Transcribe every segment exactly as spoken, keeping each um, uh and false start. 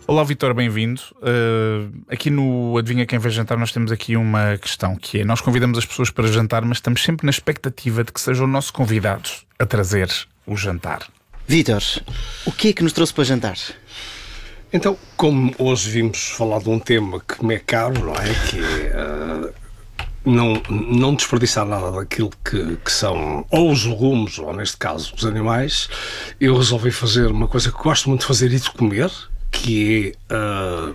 Olá, Vítor, bem-vindo. Uh, aqui no Adivinha Quem Vai Jantar nós temos aqui uma questão, que é: nós convidamos as pessoas para jantar, mas estamos sempre na expectativa de que seja o nosso convidado a trazer o jantar. Vítor, o que é que nos trouxe para jantar? Então, como hoje vimos falar de um tema que me é caro, não é? Que é uh, não, não desperdiçar nada daquilo que, que são ou os legumes, ou neste caso os animais, eu resolvi fazer uma coisa que gosto muito de fazer e de comer, que é uh,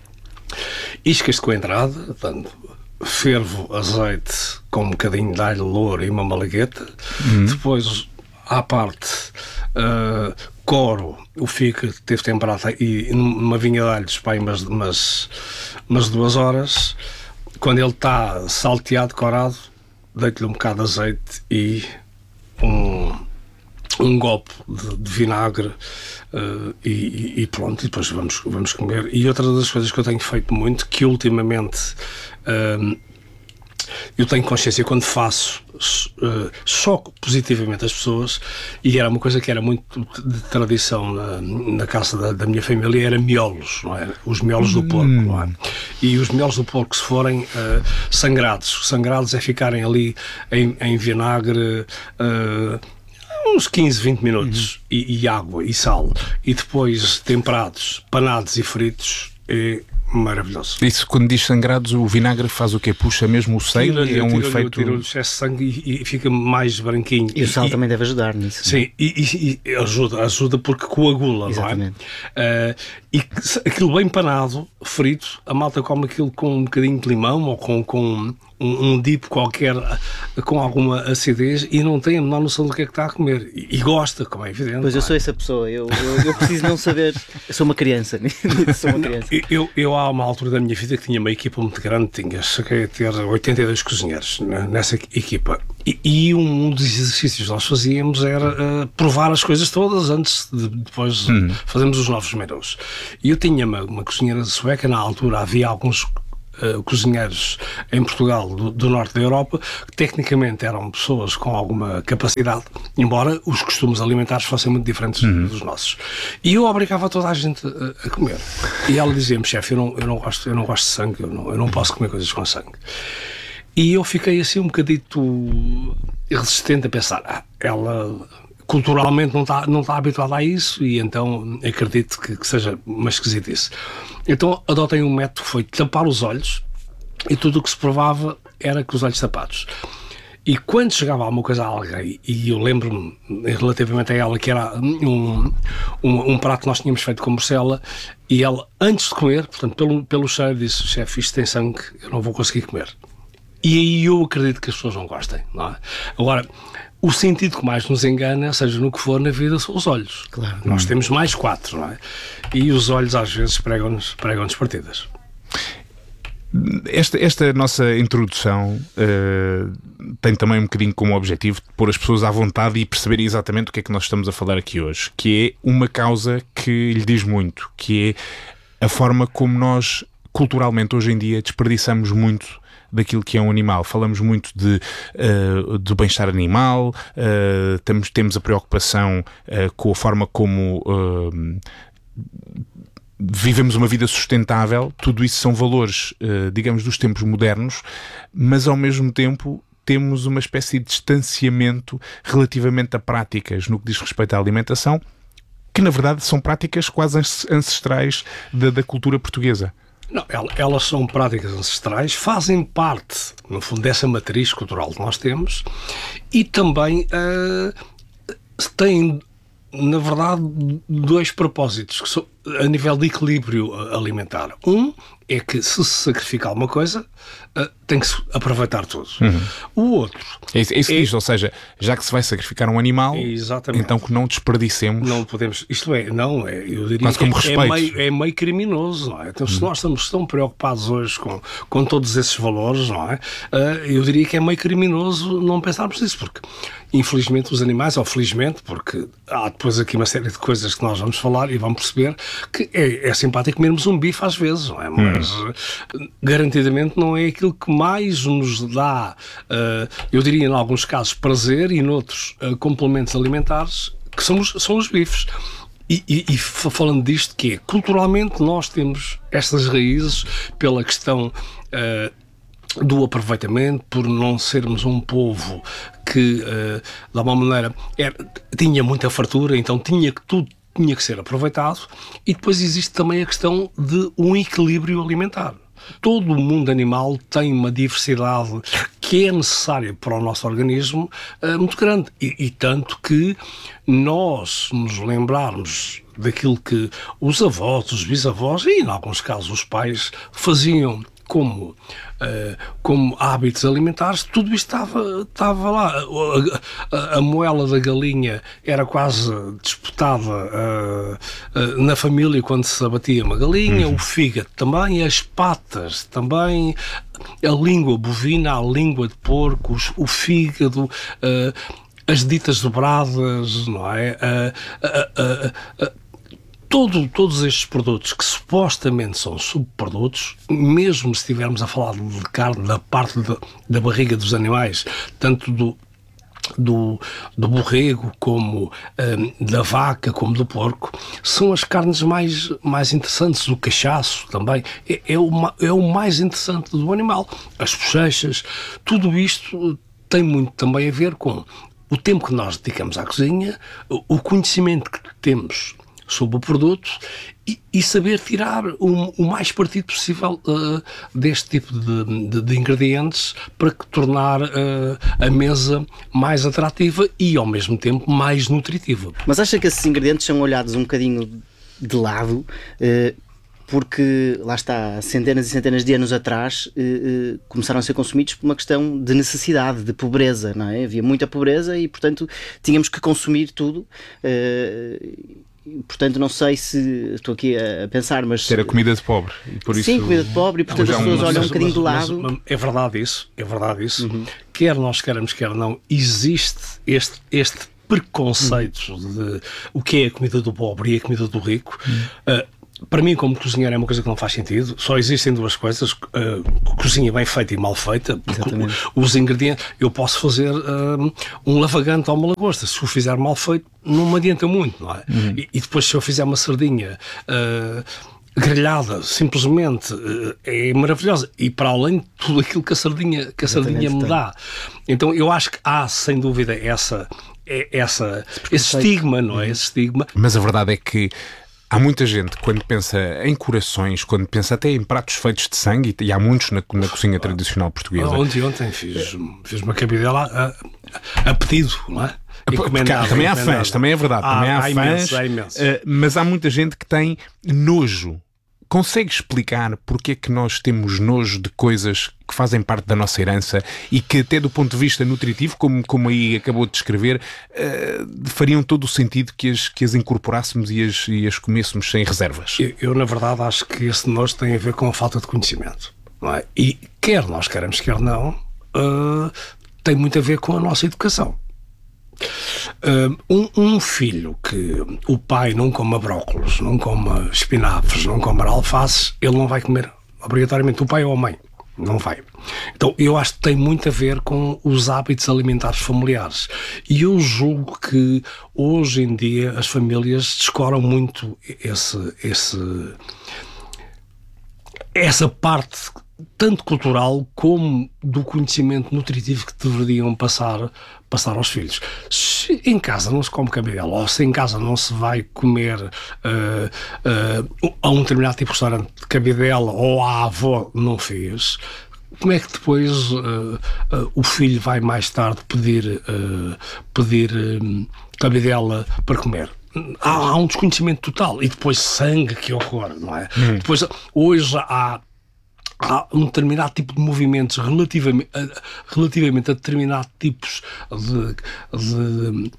iscas de coentrada. Portanto, fervo azeite com um bocadinho de alho louro e uma malagueta. Uhum. Depois, à parte, uh, coro o figo que teve temperado e numa vinha de alhos para aí umas, umas, umas duas horas. Quando ele está salteado, corado, deito-lhe um bocado de azeite e um, um golpe de, de vinagre uh, e, e pronto, e depois vamos, vamos comer. E outra das coisas que eu tenho feito muito, que ultimamente uh, eu tenho consciência quando faço, uh, choco positivamente as pessoas, e era uma coisa que era muito de tradição na, na casa da, da minha família, era miolos, não é? Os miolos do porco, hum. não é? E os miolos do porco, se forem uh, sangrados, sangrados é ficarem ali em, em vinagre uh, uns quinze, vinte minutos, uhum. e, e água e sal, e depois temperados, panados e fritos, é maravilhoso. Isso, quando diz sangrados, o vinagre faz o quê? Puxa mesmo o seio? É um efeito... Tira o excesso de sangue e, e fica mais branquinho. E o sal e, também deve ajudar nisso. Sim, e, e, e ajuda, ajuda porque coagula. Exatamente. Não é? Uh, e aquilo bem panado, frito, a malta come aquilo com um bocadinho de limão ou com, com um, um dip qualquer com alguma acidez e não tem a menor noção do que é que está a comer. E, e gosta, como é evidente. Pois eu sou essa pessoa, eu, eu, eu preciso não saber. Eu sou uma criança. sou uma criança. Não, eu, eu há uma altura da minha vida que tinha uma equipa muito grande, tinha, cheguei a ter oitenta e dois cozinheiros nessa equipa. E, e um dos exercícios que nós fazíamos era uh, provar as coisas todas antes de depois hum. fazermos os novos menus. E eu tinha uma, uma cozinheira sueca, na altura havia alguns uh, cozinheiros em Portugal, do, do norte da Europa, que tecnicamente eram pessoas com alguma capacidade, embora os costumes alimentares fossem muito diferentes hum. dos nossos. E eu obrigava toda a gente a, a comer. E ela dizia-me: chefe, eu não, eu, não gosto, eu não gosto de sangue, eu não, eu não posso comer coisas com sangue. E eu fiquei assim um bocadito resistente a pensar, ah, ela culturalmente não está não está habituada a isso, e então acredito que, que seja uma esquisitice. Então adotei um método que foi tapar os olhos, e tudo o que se provava era com os olhos tapados. E quando chegava alguma coisa a alguém, e eu lembro-me relativamente a ela que era um, um, um prato que nós tínhamos feito com morcela, e ela, antes de comer, portanto pelo, pelo cheiro, disse: chefe, isto tem sangue, eu não vou conseguir comer. E aí eu acredito que as pessoas não gostem, não é? Agora, o sentido que mais nos engana, seja no que for na vida, são os olhos. Claro. Nós temos mais quatro, não é? E os olhos às vezes pregam-nos pregam-nos partidas. Esta, esta nossa introdução uh, tem também um bocadinho como objetivo de pôr as pessoas à vontade e perceberem exatamente o que é que nós estamos a falar aqui hoje, que é uma causa que lhe diz muito, que é a forma como nós, culturalmente, hoje em dia, desperdiçamos muito daquilo que é um animal. Falamos muito de, uh, do bem-estar animal, uh, temos, temos a preocupação uh, com a forma como uh, vivemos uma vida sustentável. Tudo isso são valores, uh, digamos, dos tempos modernos, mas ao mesmo tempo temos uma espécie de distanciamento relativamente a práticas no que diz respeito à alimentação, que na verdade são práticas quase ancestrais da, da cultura portuguesa. Não, elas são práticas ancestrais, fazem parte, no fundo, dessa matriz cultural que nós temos, e também uh, têm, na verdade, dois propósitos que são, a nível de equilíbrio alimentar. Um é que, se se sacrificar alguma coisa, uh, tem que se aproveitar tudo. Uhum. O outro... É isso, é isso que diz, ou seja, já que se vai sacrificar um animal, exatamente, então que não desperdicemos... Não podemos... Isto é, não, é, eu diria mas como que é, respeito. é, meio, é meio criminoso, não é? Então, se uhum. nós estamos tão preocupados hoje com, com todos esses valores, não é? Uh, eu diria que é meio criminoso não pensarmos nisso, porque, infelizmente, os animais, ou felizmente, porque há depois aqui uma série de coisas que nós vamos falar e vamos perceber que é, é simpático comermos um bife às vezes, não é? Mas Mas, garantidamente, não é aquilo que mais nos dá, uh, eu diria, em alguns casos, prazer, e noutros, uh, complementos alimentares, que são os, são os bifes. e, e, e falando disto, que é, culturalmente nós temos estas raízes pela questão uh, do aproveitamento, por não sermos um povo que, uh, de alguma maneira, era, tinha muita fartura, então tinha que tudo tinha que ser aproveitado, e depois existe também a questão de um equilíbrio alimentar. Todo o mundo animal tem uma diversidade que é necessária para o nosso organismo uh, muito grande. E, e tanto que nós nos lembrarmos daquilo que os avós, os bisavós e, em alguns casos, os pais faziam como, uh, como hábitos alimentares, tudo isto estava, estava lá. A, a, a moela da galinha era quase disputada uh, uh, na família quando se abatia uma galinha, uhum. o fígado também, as patas também, a língua bovina, a língua de porco, o fígado, uh, as ditas dobradas, não é? Uh, uh, uh, uh, uh, Todo, todos estes produtos que supostamente são subprodutos, mesmo se estivermos a falar de carne da parte de, da barriga dos animais, tanto do, do, do borrego como um, da vaca, como do porco, são as carnes mais, mais interessantes. O cachaço também é, é, o, é o mais interessante do animal. As bochechas, tudo isto tem muito também a ver com o tempo que nós dedicamos à cozinha, o conhecimento que temos sobre o produto e, e saber tirar o, o mais partido possível uh, deste tipo de, de, de ingredientes para que tornar uh, a mesa mais atrativa e, ao mesmo tempo, mais nutritiva. Mas acha que esses ingredientes são olhados um bocadinho de lado? Uh, porque, lá está, centenas e centenas de anos atrás uh, uh, começaram a ser consumidos por uma questão de necessidade, de pobreza, não é? Havia muita pobreza e, portanto, tínhamos que consumir tudo. Uh, Portanto, não sei se estou aqui a pensar, mas... Era comida de pobre. E por Sim, isso... comida de pobre, e portanto não, as pessoas um... olham mas, um bocadinho mas, de lado. Mas, mas é verdade isso, é verdade isso. Uhum. Quer nós queremos, quer não, existe este, este preconceito uhum. de o que é a comida do pobre e a comida do rico. Uhum. Uh, Para mim, como cozinheiro, é uma coisa que não faz sentido. Só existem duas coisas: uh, cozinha bem feita e mal feita. Exatamente. Os ingredientes, eu posso fazer uh, um lavagante ou uma lagosta. Se o fizer mal feito, não me adianta muito, não é? Uhum. E, e depois, se eu fizer uma sardinha uh, grelhada, simplesmente uh, é maravilhosa. E para além de tudo aquilo que a sardinha, que a sardinha me dá. Então, eu acho que há, sem dúvida, essa, essa, esse, esse estigma, não é? Uhum. Esse estigma. Mas a verdade é que há muita gente, quando pensa em corações, quando pensa até em pratos feitos de sangue, e há muitos na, na cozinha tradicional portuguesa. Ontem, ontem fiz, fiz uma cabidela a, a pedido, não é? Também há fãs, também é verdade. Ah, também há, há fãs, imenso, há imenso. Uh, mas há muita gente que tem nojo. Consegue explicar porque é que nós temos nojo de coisas que fazem parte da nossa herança e que, até do ponto de vista nutritivo, como, como aí acabou de descrever, uh, fariam todo o sentido que as, que as incorporássemos e as, e as comêssemos sem reservas? Eu, eu, na verdade, acho que esse nojo tem a ver com a falta de conhecimento, não é? E quer nós queremos, quer não, uh, tem muito a ver com a nossa educação. Uh, um, um filho que o pai não coma brócolos, não coma espinafres, não coma alfaces, ele não vai comer obrigatoriamente, o pai ou a mãe. Não vai. Então, eu acho que tem muito a ver com os hábitos alimentares familiares. E eu julgo que, hoje em dia, as famílias descoram muito esse, esse, essa parte, tanto cultural como do conhecimento nutritivo que deveriam passar, passar aos filhos. Se em casa não se come cabidela, ou se em casa não se vai comer uh, uh, a um determinado tipo de restaurante de cabidela, ou a avó não fez, como é que depois uh, uh, o filho vai mais tarde pedir, uh, pedir uh, cabidela para comer? Há, há um desconhecimento total. E depois sangue, que horror, não é? Hum. Depois, hoje há há um determinado tipo de movimentos relativamente a, relativamente a determinados tipos de, de,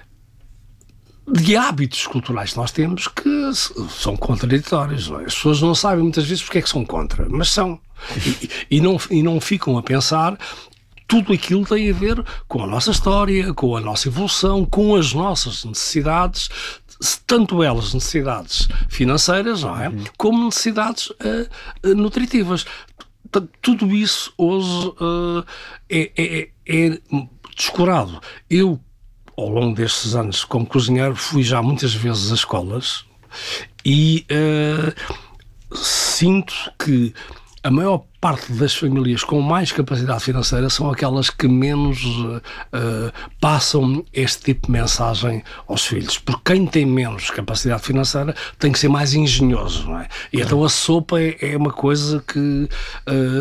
de hábitos culturais que nós temos que são contraditórios. Não é? As pessoas não sabem muitas vezes porque é que são contra, mas são. E, e, não, e não ficam a pensar. Tudo aquilo tem a ver com a nossa história, com a nossa evolução, com as nossas necessidades, tanto elas necessidades financeiras, não é? Como necessidades uh, uh, nutritivas. Tudo isso hoje uh, é, é, é descurado. Eu, ao longo destes anos como cozinheiro, fui já muitas vezes a escolas e uh, sinto que a maior parte das famílias com mais capacidade financeira são aquelas que menos uh, passam este tipo de mensagem aos filhos. Porque quem tem menos capacidade financeira tem que ser mais engenhoso, não é? E então a sopa é, é uma coisa que uh,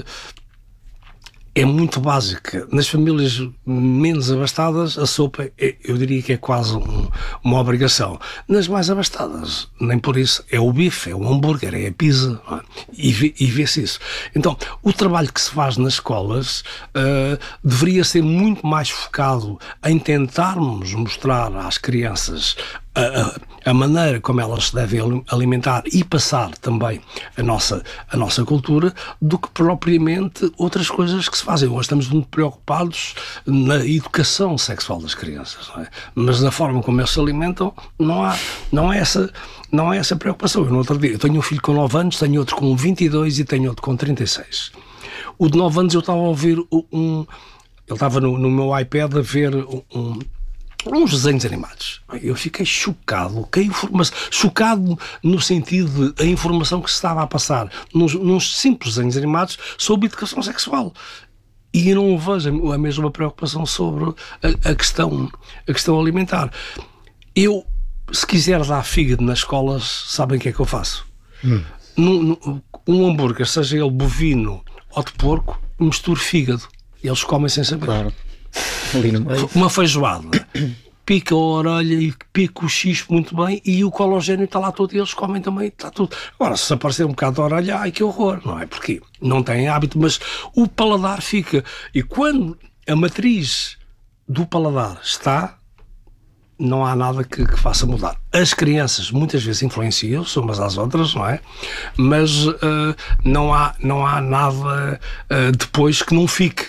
é muito básica. Nas famílias menos abastadas, a sopa, é, eu diria que é quase um, uma obrigação. Nas mais abastadas, nem por isso, é o bife, é o hambúrguer, é a pizza, não é? E, vê, e vê-se isso. Então, o trabalho que se faz nas escolas uh, deveria ser muito mais focado em tentarmos mostrar às crianças A, a maneira como elas se devem alimentar e passar também a nossa, a nossa cultura, do que propriamente outras coisas que se fazem. Hoje estamos muito preocupados na educação sexual das crianças, não é? Mas na forma como eles se alimentam não há, não há, essa, não há essa preocupação. Eu, no outro dia, eu tenho um filho com nove anos, tenho outro com vinte e dois e tenho outro com trinta e seis. O de nove anos eu estava a ouvir um... Ele estava no, no meu iPad a ver um... uns desenhos animados. Eu fiquei chocado, que a informação, chocado no sentido de a informação que se estava a passar nos, nos simples desenhos animados sobre educação sexual. E eu não vejo a mesma preocupação sobre a, a, questão, a questão alimentar. Eu, se quiser dar fígado nas escolas, sabem o que é que eu faço? Hum. Num, num, um hambúrguer, seja ele bovino ou de porco, misturo fígado. Eles comem sem saber. Claro. Ali no meio. Uma feijoada, pica a orelha e pica o xispo muito bem e o cologénio está lá todo e eles comem também, está tudo. Agora, se aparecer um bocado de orelha, ai que horror, não é? Porque não têm hábito, mas o paladar fica. E quando a matriz do paladar está, não há nada que, que faça mudar. As crianças muitas vezes influenciam-se umas às outras, não é? Mas uh, não, há, não há nada uh, depois que não fique.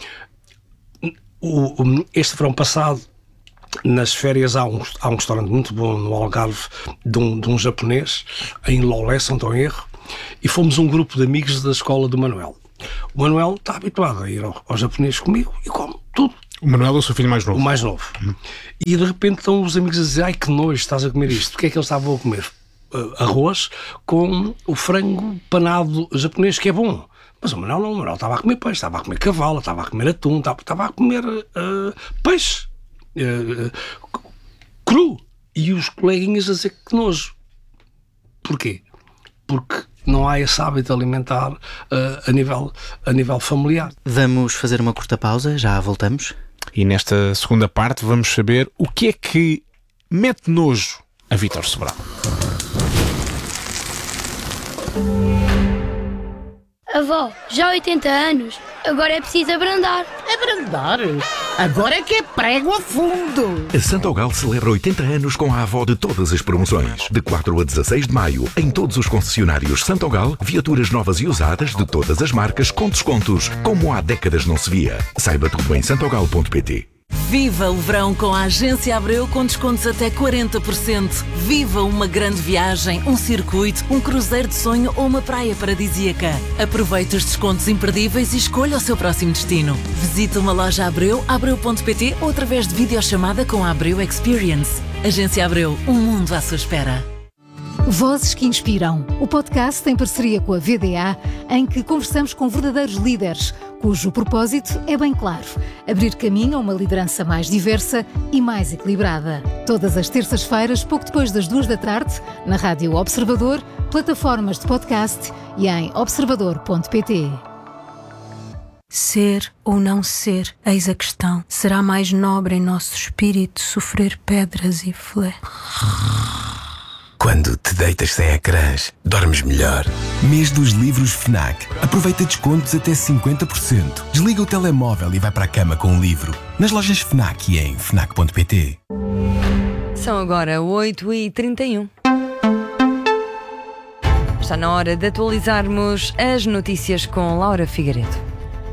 O, o, este verão passado, nas férias, há um, há um restaurante muito bom no Algarve de um, de um japonês, em Lolé, se não estou em erro, e fomos um grupo de amigos da escola do Manuel. O Manuel está habituado a ir ao, ao japonês comigo e come tudo. O Manuel é o seu filho mais novo? O mais novo. Hum. E de repente estão os amigos a dizer: ai que nojo, estás a comer isto. O que é que eles estavam a comer? Uh, arroz com o frango panado japonês, que é bom. Mas o Manuel não, o Manuel estava a comer peixe, estava a comer cavalo, estava a comer atum, estava, estava a comer uh, peixe uh, cru. E os coleguinhas a dizer que nojo. Porquê? Porque não há esse hábito alimentar uh, a, nível, a nível familiar. Vamos fazer uma curta pausa, já voltamos. E nesta segunda parte vamos saber o que é que mete nojo a Vítor Sobral. Avó, já há oitenta anos, agora é preciso abrandar. Abrandar? Agora é que é prego a fundo. A Santogal celebra oitenta anos com a avó de todas as promoções. De quatro a dezasseis de maio, em todos os concessionários Santogal, viaturas novas e usadas de todas as marcas com descontos, como há décadas não se via. Saiba tudo em santogal ponto pt. Viva o verão com a Agência Abreu com descontos até quarenta por cento. Viva uma grande viagem, um circuito, um cruzeiro de sonho ou uma praia paradisíaca. Aproveite os descontos imperdíveis e escolha o seu próximo destino. Visite uma loja Abreu, abreu ponto pt ou através de videochamada com a Abreu Experience. Agência Abreu, um mundo à sua espera. Vozes que Inspiram, o podcast em parceria com a V D A, em que conversamos com verdadeiros líderes, cujo propósito é bem claro: abrir caminho a uma liderança mais diversa e mais equilibrada. Todas as terças-feiras, pouco depois das duas da tarde, na Rádio Observador, plataformas de podcast e em observador ponto pt. Ser ou não ser, eis a questão. Será mais nobre em nosso espírito sofrer pedras e flé? Quando te deitas sem ecrãs, dormes melhor. Mês dos livros FNAC. Aproveita descontos até cinquenta por cento. Desliga o telemóvel e vai para a cama com um livro. Nas lojas FNAC e em fnac ponto pt. São agora oito e trinta e um. Está na hora de atualizarmos as notícias com Laura Figueiredo.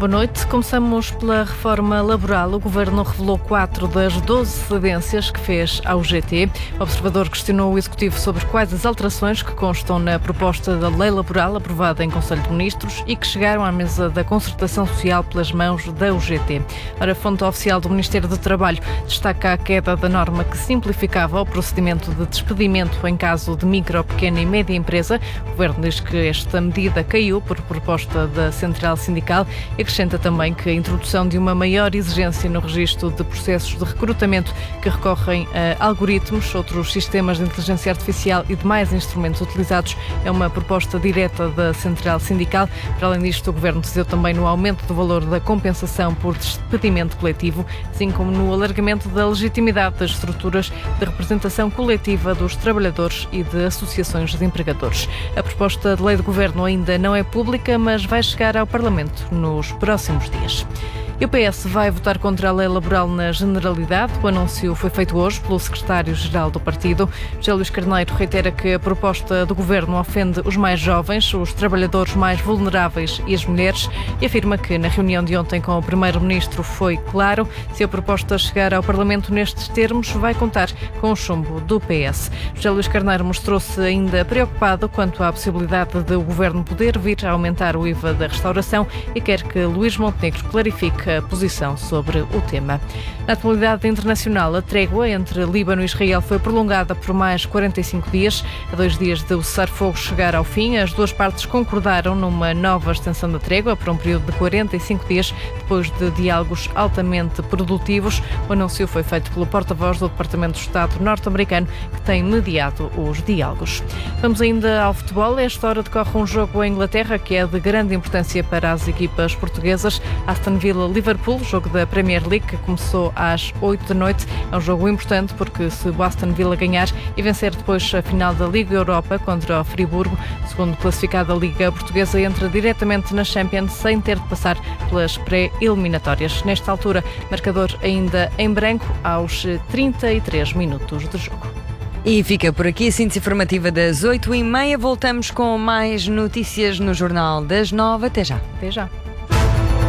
Boa noite. Começamos pela reforma laboral. O Governo revelou quatro das doze cedências que fez ao G T. O Observador questionou o Executivo sobre quais as alterações que constam na proposta da lei laboral aprovada em Conselho de Ministros e que chegaram à mesa da concertação social pelas mãos da U G T. Ora, a fonte oficial do Ministério do Trabalho destaca a queda da norma que simplificava o procedimento de despedimento em caso de micro, pequena e média empresa. O Governo diz que esta medida caiu por proposta da Central Sindical e acrescenta também que a introdução de uma maior exigência no registro de processos de recrutamento que recorrem a algoritmos, outros sistemas de inteligência artificial e demais instrumentos utilizados é uma proposta direta da Central Sindical. Para além disto, o Governo decidiu também no aumento do valor da compensação por despedimento coletivo, assim como no alargamento da legitimidade das estruturas de representação coletiva dos trabalhadores e de associações de empregadores. A proposta de lei do Governo ainda não é pública, mas vai chegar ao Parlamento nos próximos dias. E o P S vai votar contra a lei laboral na generalidade. O anúncio foi feito hoje pelo secretário-geral do partido. José Luís Carneiro reitera que a proposta do Governo ofende os mais jovens, os trabalhadores mais vulneráveis e as mulheres e afirma que na reunião de ontem com o primeiro-ministro foi claro: se a proposta chegar ao Parlamento nestes termos, vai contar com o chumbo do P S. José Luís Carneiro mostrou-se ainda preocupado quanto à possibilidade de o Governo poder vir a aumentar o I V A da restauração e quer que Luís Montenegro clarifique a posição sobre o tema. Na atualidade internacional, a trégua entre Líbano e Israel foi prolongada por mais quarenta e cinco dias. A dois dias de o cessar-fogo chegar ao fim, as duas partes concordaram numa nova extensão da trégua por um período de quarenta e cinco dias, depois de diálogos altamente produtivos. O anúncio foi feito pelo porta-voz do Departamento de Estado norte-americano, que tem mediado os diálogos. Vamos ainda ao futebol. Esta hora decorre um jogo em Inglaterra que é de grande importância para as equipas portuguesas. Aston Villa-Liverpool, jogo da Premier League, que começou às oito da noite. É um jogo importante porque se o Aston Villa ganhar e vencer depois a final da Liga Europa contra o Friburgo, segundo classificado da Liga Portuguesa, entra diretamente na Champions sem ter de passar pelas pré-eliminatórias. Nesta altura, marcador ainda em branco aos trinta e três minutos de jogo. E fica por aqui a síntese informativa das oito e meia. Voltamos com mais notícias no Jornal das nove. Até já. Até já.